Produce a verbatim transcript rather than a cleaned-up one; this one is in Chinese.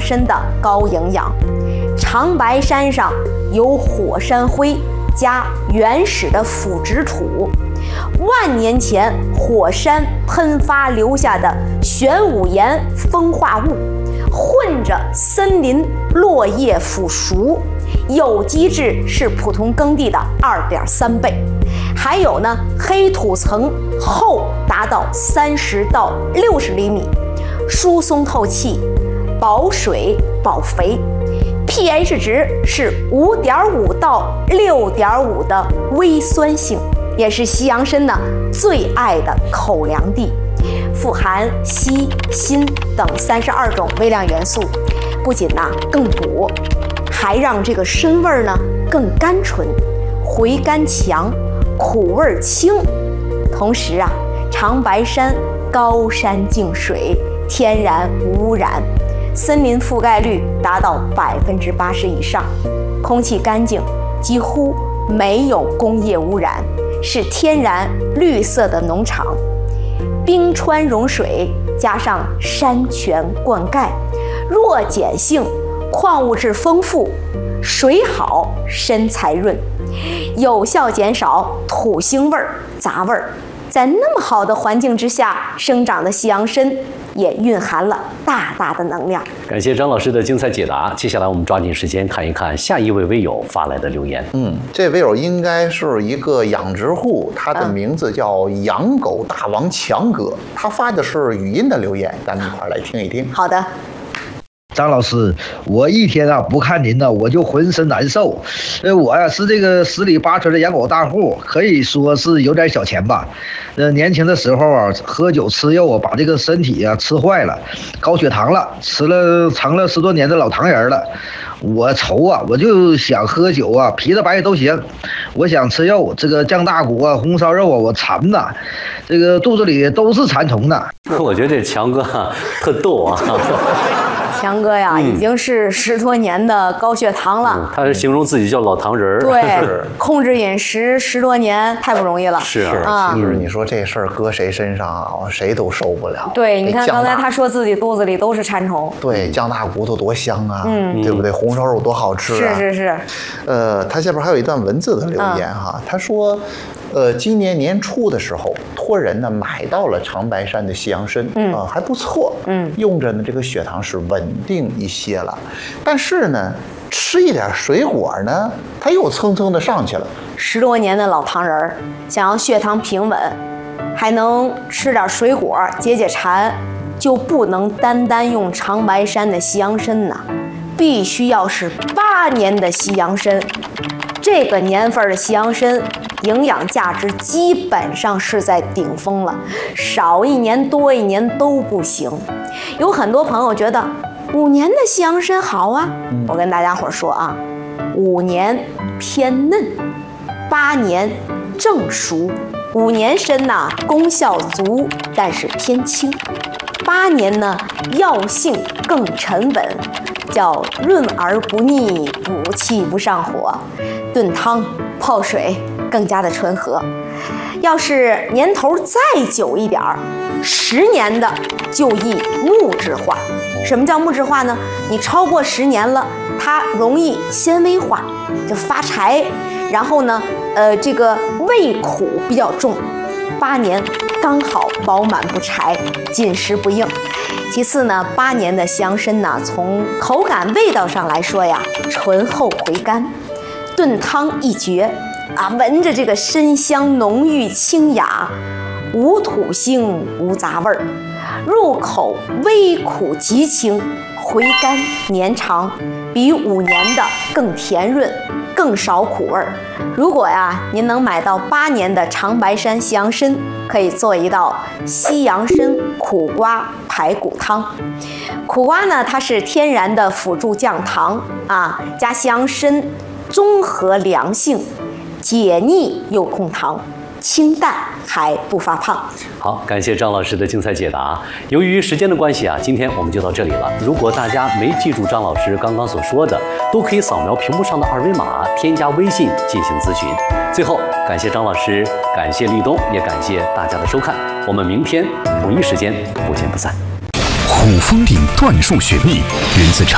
参的高营养。长白山上有火山灰加原始的腐殖土，万年前火山喷发留下的玄武岩风化物，混着森林落叶腐熟，有机质是普通耕地的二点三倍。还有呢，黑土层厚达到三十到六十厘米，疏松透气，保水保肥。pH 值是五点五到六点五的微酸性，也是西洋参呢最爱的口粮地，富含硒、锌等三十二种微量元素，不仅呐更补，还让这个参味儿呢更甘醇，回甘强，苦味轻。同时啊，长白山高山净水，天然无污染。森林覆盖率达到百分之八十以上，空气干净，几乎没有工业污染，是天然绿色的农场。冰川融水加上山泉灌溉，弱碱性，矿物质丰富，水好参才润，有效减少土腥味儿、杂味儿。在那么好的环境之下生长的西洋参，也蕴含了大大的能量。 感谢张老师的精彩解答。接下来我们抓紧时间看一看下一位微友发来的留言。 嗯，这微友应该是一个养殖户，他的名字叫养狗大王强哥，他发的是语音的留言，咱们一块儿来听一听。 好的。 张老师，我一天啊不看您呢，我就浑身难受。呃，我呀、啊、是这个十里八村的养狗大户，可以说是有点小钱吧。呃，年轻的时候啊，喝酒吃肉啊，把这个身体啊吃坏了，高血糖了，吃了成了十多年的老糖人了。我愁啊，我就想喝酒啊，啤的白都行。我想吃肉，这个酱大骨啊、红烧肉啊，我馋呐，这个肚子里都是馋虫呢。 我觉得这强哥啊特逗啊。 强哥呀，嗯、已经是十多年的高血糖了。 嗯、他是形容自己叫老糖人儿。 对，控制饮食十多年太不容易了。 是啊，其实你说这事儿搁谁身上啊，谁都受不了。 对，你看刚才他说自己肚子里都是馋虫。 对，酱大骨头多香啊， 嗯， 对不对？红烧肉多好吃啊。 是是是。 呃，他下边还有一段文字的留言哈，嗯、他说。呃，今年年初的时候，托人呢买到了长白山的西洋参，嗯，呃，还不错，嗯，用着呢，这个血糖是稳定一些了，但是呢，吃一点水果呢，它又蹭蹭的上去了。 十多年的老糖人儿，想要血糖平稳，还能吃点水果解解馋，就不能单单用长白山的西洋参呐，必须要是八年的西洋参。这个年份的西洋参营养价值基本上是在顶峰了，少一年多一年都不行。有很多朋友觉得五年的西洋参好啊，我跟大家伙说啊，五年偏嫩，八年正熟。五年参呐、啊、功效足，但是偏轻；八年呢药性更沉稳，叫润而不腻，补气不上火，炖汤泡水更加的醇和。要是年头再久一点儿，十年的就易木质化。什么叫木质化呢？你超过十年了，它容易纤维化，就发柴，然后呢，呃，这个味苦比较重。八年刚好饱满不柴，紧实不硬。其次呢，八年的西洋参呢，从口感味道上来说呀，醇厚回甘，炖汤一绝啊，闻着这个参香浓郁清雅，无土腥无杂味儿，入口微苦极轻，回甘绵长，比五年的更甜润，更少苦味儿。如果呀您能买到八年的长白山西洋参，可以做一道西洋参苦瓜排骨汤。苦瓜呢，它是天然的辅助降糖啊，加西洋参综合凉性，解腻又控糖，清淡还不发胖。 好，感谢张老师的精彩解答。由于时间的关系啊，今天我们就到这里了。如果大家没记住张老师刚刚所说的，都可以扫描屏幕上的二维码，添加微信进行咨询。最后，感谢张老师，感谢立冬，也感谢大家的收看。我们明天同一时间不见不散。 虎风岭椴树雪蜜源自长